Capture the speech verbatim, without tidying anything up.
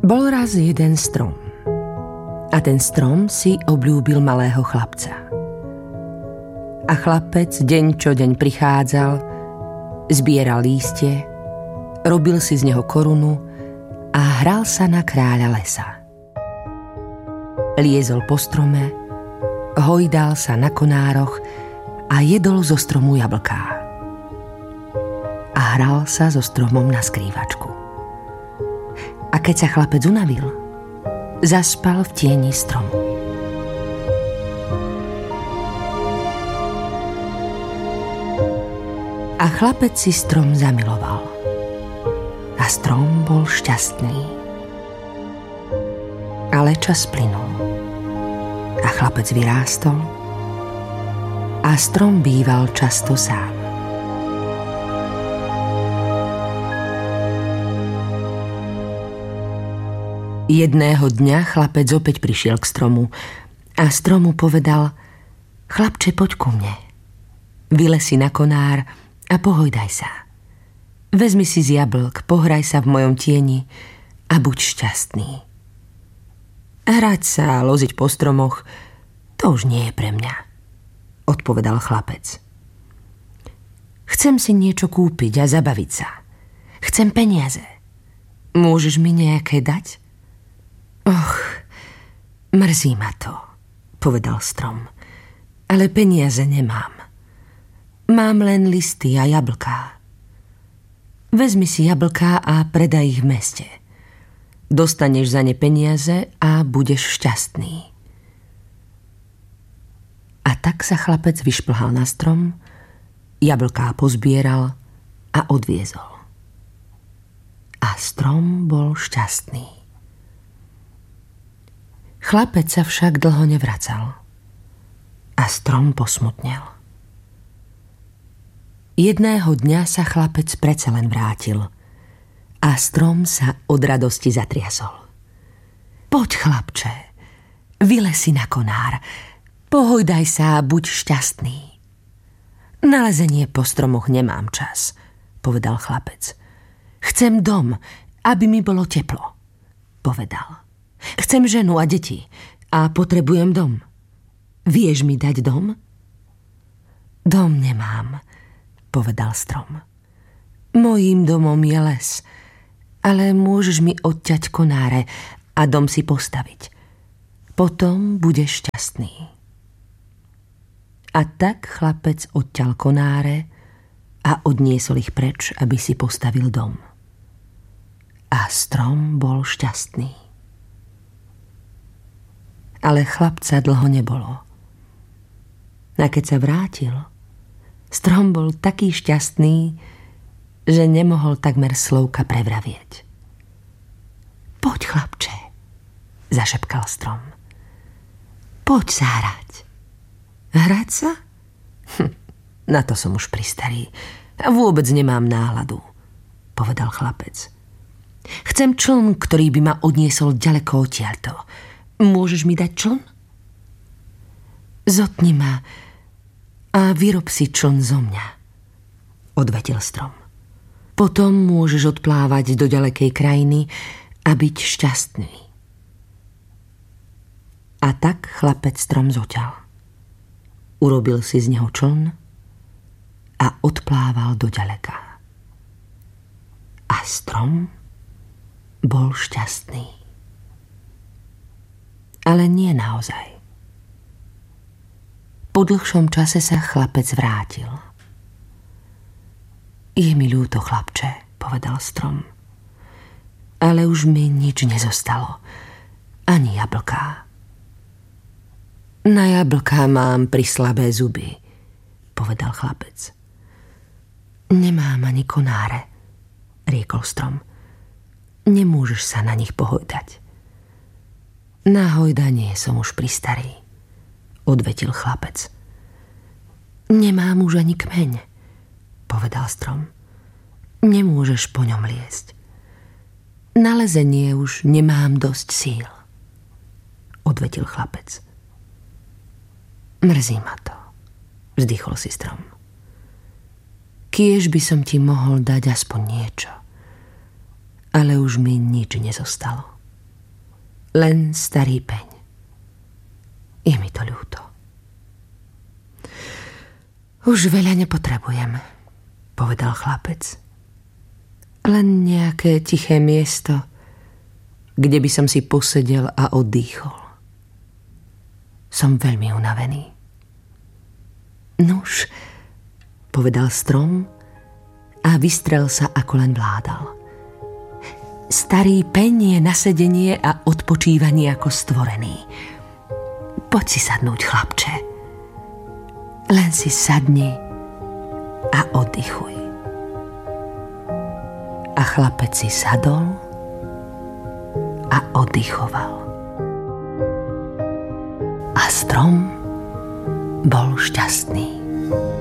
Bol raz jeden strom. A ten strom si obľúbil malého chlapca. A chlapec deň čo deň prichádzal, zbieral lístie, robil si z neho korunu a hral sa na kráľa lesa. Liezol po strome, hojdal sa na konároch a jedol zo stromu jablká. A hral sa so stromom na skrývačku. A keď sa chlapec unavil, zaspal v tieni stromu. A chlapec si strom zamiloval. A strom bol šťastný. Ale čas plynul. A chlapec vyrástol. A strom býval často sám. Jedného dňa chlapec opäť prišiel k stromu a stromu povedal: Chlapče, poď ku mne. Vylez si na konár a pohojdaj sa. Vezmi si z jablk, pohraj sa v mojom tieni a buď šťastný. Hrať sa a loziť po stromoch, to už nie je pre mňa, odpovedal chlapec. Chcem si niečo kúpiť a zabaviť sa. Chcem peniaze. Môžeš mi nejaké dať? Och, mrzí ma to, povedal strom, ale peniaze nemám. Mám len listy a jablká. Vezmi si jablká a predaj ich v meste. Dostaneš za ne peniaze a budeš šťastný. A tak sa chlapec vyšplhal na strom, jablká pozbieral a odviezol. A strom bol šťastný. Chlapec sa však dlho nevracal a strom posmutnel. Jedného dňa sa chlapec predsa len vrátil a strom sa od radosti zatriasol. Poď, chlapče, vylez si na konár, pohojdaj sa a buď šťastný. Na lezenie po stromoch nemám čas, povedal chlapec. Chcem dom, aby mi bolo teplo, povedal. Chcem ženu a deti a potrebujem dom. Vieš mi dať dom? Dom nemám, povedal strom. Mojím domom je les, ale môžeš mi odťať konáre a dom si postaviť. Potom budeš šťastný. A tak chlapec odťal konáre a odniesol ich preč, aby si postavil dom. A strom bol šťastný. Ale chlapca dlho nebolo. A keď sa vrátil, strom bol taký šťastný, že nemohol takmer slovka prevravieť. Poď, chlapče, zašepkal strom. Poď sa hrať. Hrať sa? Hm, na to som už pristarý a vôbec nemám náladu, povedal chlapec. Chcem čln, ktorý by ma odniesol ďaleko odtiaľto. Môžeš mi dať čln? Zotni ma a vyrob si čln zo mňa, odvetil strom. Potom môžeš odplávať do ďalekej krajiny a byť šťastný. A tak chlapec strom zoťal. Urobil si z neho čln a odplával do ďaleka. A strom bol šťastný. Ale nie naozaj. Po dlhšom čase sa chlapec vrátil. Je mi ľúto, chlapče, povedal strom. Ale už mi nič nezostalo. Ani jablká. Na jablká mám prislabé zuby, povedal chlapec. Nemám ani konáre, riekol strom. Nemôžeš sa na nich pohojdať. Na hojdanie som už pristarý, odvetil chlapec. Nemám už ani kmeň, povedal strom. Nemôžeš po ňom liesť. Na lezenie už nemám dosť síl, odvetil chlapec. Mrzí ma to, vzdychol si strom. Kiež by som ti mohol dať aspoň niečo, ale už mi nič nezostalo. Len starý peň. Je mi to ľúto. Už veľa nepotrebujem, povedal chlapec. Len nejaké tiché miesto, kde by som si posedel a oddychol. Som veľmi unavený. Nuž, povedal strom a vystrel sa, ako len vládal. Starý peň je na sedenie a odpočívanie ako stvorený. Poď si sadnúť, chlapče. Len si sadni a oddychuj. A chlapec si sadol a oddychoval. A strom bol šťastný.